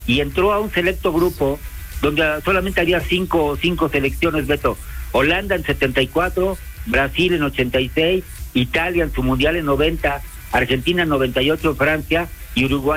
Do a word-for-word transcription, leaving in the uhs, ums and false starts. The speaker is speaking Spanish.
y entró a un selecto grupo donde solamente había cinco, cinco selecciones, Beto. Holanda en setenta y cuatro, Brasil en ochenta y seis, Italia en su mundial en noventa, Argentina en noventa y ocho, Francia y Uruguay